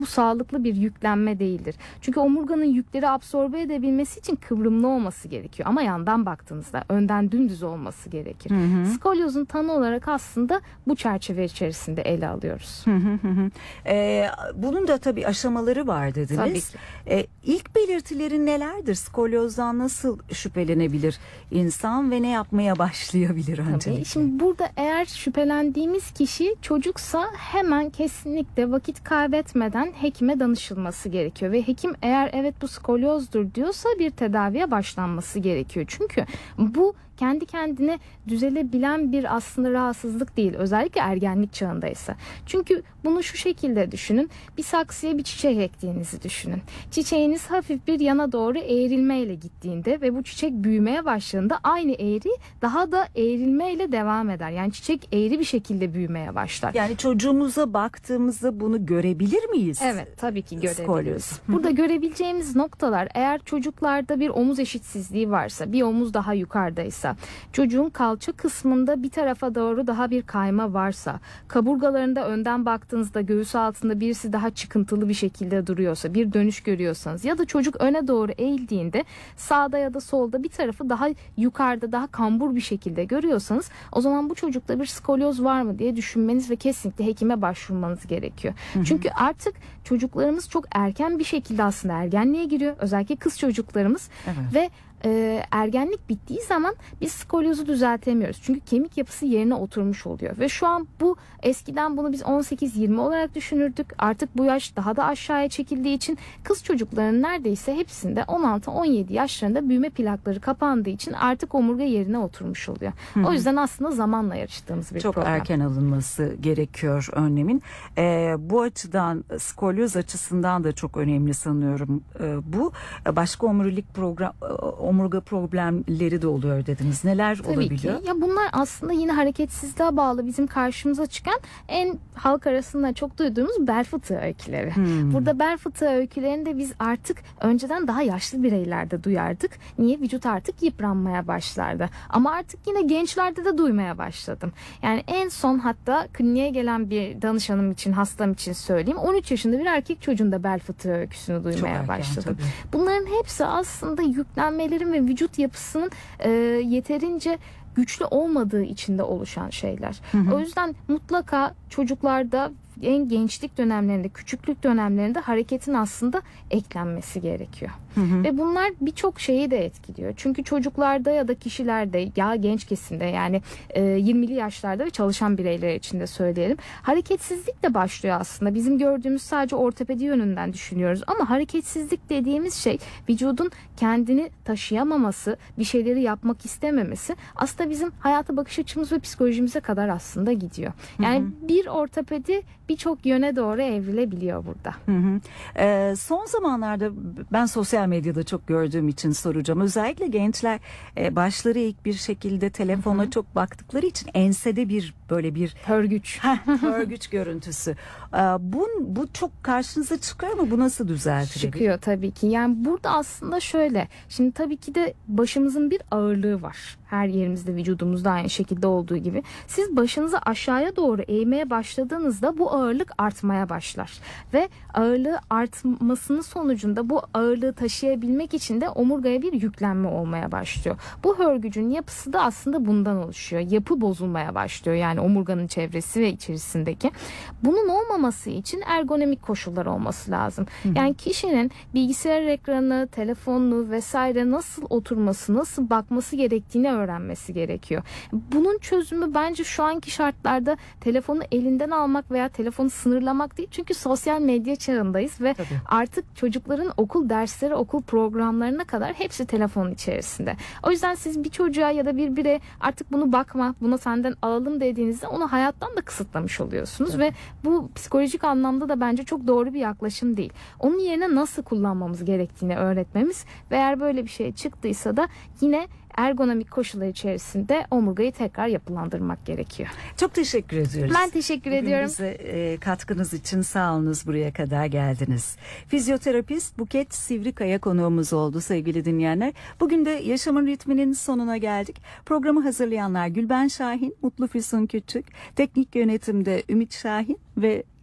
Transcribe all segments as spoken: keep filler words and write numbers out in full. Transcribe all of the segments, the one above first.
bu sağlıklı bir yüklenme değildir. Çünkü omurganın yükleri absorbe edebilmesi için kıvrımlı olması gerekiyor. Ama yandan baktığınızda önden dümdüz olması gerekir. Hı hı. Skolyozun tanı olarak aslında bu çerçeve içerisinde ele alıyoruz. Hı hı hı. Ee, bunun da tabii aşamaları var dediniz. Tabii ki. Ee, ilk belirtileri nelerdir? Skolyozdan nasıl şüphelenebilir insan ve ne yapmaya başlayabilir öncelikle? Tabii. Şimdi burada eğer şüphelendiğimiz kişi çocuksa hemen kesinlikle vakit kaybetmeden hekime danışılması gerekiyor ve hekim eğer evet bu skolyozdur diyorsa bir tedaviye başlanması gerekiyor. Çünkü bu kendi kendine düzelebilen bir aslında rahatsızlık değil. Özellikle ergenlik çağındaysa. Çünkü bunu şu şekilde düşünün. Bir saksıya bir çiçek ektiğinizi düşünün. Çiçeğiniz hafif bir yana doğru eğrilmeyle gittiğinde ve bu çiçek büyümeye başladığında aynı eğri daha da eğrilmeyle devam eder. Yani çiçek eğri bir şekilde büyümeye başlar. Yani çocuğumuza baktığımızda bunu görebilir miyiz? Evet, tabii ki görebiliriz. Skolyoz. Burada görebileceğimiz noktalar eğer çocuklarda bir omuz eşitsizliği varsa, bir omuz daha yukarıdaysa, çocuğun kalça kısmında bir tarafa doğru daha bir kayma varsa, kaburgalarında önden baktığınızda göğüs altında birisi daha çıkıntılı bir şekilde duruyorsa, bir dönüş görüyorsanız ya da çocuk öne doğru eğildiğinde sağda ya da solda bir tarafı daha yukarıda, daha kambur bir şekilde görüyorsanız o zaman bu çocukta bir skolyoz var mı diye düşünmeniz ve kesinlikle hekime başvurmanız gerekiyor. Hı hı. Çünkü artık çocuklarımız çok erken bir şekilde aslında ergenliğe giriyor. Özellikle kız çocuklarımız. Evet. Ve e, ergenlik bittiği zaman biz skolyozu düzeltemiyoruz. Çünkü kemik yapısı yerine oturmuş oluyor. Ve şu an bu eskiden bunu biz on sekiz yirmi olarak düşünürdük. Artık bu yaş daha da aşağıya çekildiği için kız çocuklarının neredeyse hepsinde on altı on yedi yaşlarında büyüme plakları kapandığı için artık omurga yerine oturmuş oluyor. Hı-hı. O yüzden aslında zamanla yarıştığımız bir Çok problem. Çok erken alınması gerekiyor önlemin. Ee, bu açıdan skolyoz açısından da çok önemli sanıyorum. Ee, bu başka omurilik program omurga problemleri de oluyor dediniz. Neler Tabii olabiliyor? Ki. Ya bunlar aslında yine hareketsizliğe bağlı bizim karşımıza çıkan en halk arasında çok duyduğumuz bel fıtığı öyküleri. Hmm. Burada bel fıtığı öykülerini de biz artık önceden daha yaşlı bireylerde duyardık. Niye? Vücut artık yıpranmaya başlardı. Ama artık yine gençlerde de duymaya başladım. Yani en son hatta kliniğe gelen bir danışanım için, hastam için söyleyeyim. on üç yaşında bir erkek çocuğunda bel fıtığı öyküsünü duymaya erken, başladım. Tabii. Bunların hepsi aslında yüklenmelerin ve vücut yapısının e, yeterince güçlü olmadığı içinde oluşan şeyler. Hı hı. O yüzden mutlaka çocuklarda en gençlik dönemlerinde, küçüklük dönemlerinde hareketin aslında eklenmesi gerekiyor. Hı hı. Ve bunlar birçok şeyi de etkiliyor. Çünkü çocuklarda ya da kişilerde ya genç kesimde yani e, yirmili yaşlarda ve çalışan bireyler için de söyleyelim. Hareketsizlik de başlıyor aslında. Bizim gördüğümüz sadece ortopedi yönünden düşünüyoruz. Ama hareketsizlik dediğimiz şey vücudun kendini taşıyamaması, bir şeyleri yapmak istememesi aslında bizim hayata bakış açımız ve psikolojimize kadar aslında gidiyor. Yani hı hı. bir ortopedi birçok yöne doğru evrilebiliyor burada. Hı hı. Ee, son zamanlarda ben sosyal medyada çok gördüğüm için soracağım. Özellikle gençler e, başları ilk bir şekilde telefona hı hı. çok baktıkları için ensede bir böyle bir hörgüç, hörgüç görüntüsü. Ee, bu, bu çok karşınıza çıkıyor mu? Bu nasıl düzeltilir? Çıkıyor tabii ki. Yani burada aslında şöyle. Şimdi tabii ki de başımızın bir ağırlığı var. Her yerimizde, vücudumuzda aynı şekilde olduğu gibi. Siz başınızı aşağıya doğru eğmeye başladığınızda bu ağırlık artmaya başlar. Ve ağırlığı artmasının sonucunda bu ağırlığı taşıyabilmek için de omurgaya bir yüklenme olmaya başlıyor. Bu hörgücün yapısı da aslında bundan oluşuyor. Yapı bozulmaya başlıyor. Yani omurganın çevresi ve içerisindeki. Bunun olmaması için ergonomik koşullar olması lazım. Hı hı. Yani kişinin bilgisayar ekranı, telefonunu vesaire nasıl oturması, nasıl bakması gerektiğini öğrenmesi gerekiyor. Bunun çözümü bence şu anki şartlarda telefonu elinden almak veya telefonu sınırlamak değil. Çünkü sosyal medya çağındayız ve Tabii. artık çocukların okul dersleri, okul programlarına kadar hepsi telefonun içerisinde. O yüzden siz bir çocuğa ya da bir bireye artık bunu bakma, bunu senden alalım dediğinizde onu hayattan da kısıtlamış oluyorsunuz Tabii. ve bu psikolojik anlamda da bence çok doğru bir yaklaşım değil. Onun yerine nasıl kullanmamız gerektiğini öğretmemiz ve eğer böyle bir şey çıktıysa da yine ergonomik koşullar içerisinde omurgayı tekrar yapılandırmak gerekiyor. Çok teşekkür ediyoruz. Ben teşekkür Bugün ediyorum. bize e, katkınız için sağ olunuz, buraya kadar geldiniz. Fizyoterapist Buket Sivrikaya konuğumuz oldu sevgili dinleyenler. Bugün de Yaşamın Ritminin sonuna geldik. Programı hazırlayanlar Gülben Şahin, Mutlu Füsun Küçük, teknik yönetimde Ümit Şahin ve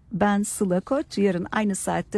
Ben Sıla Koç. Yarın aynı saatte